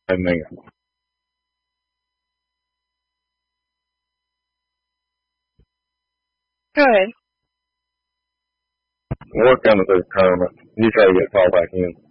And then Go ahead. work on the tournament. You try to get called back in.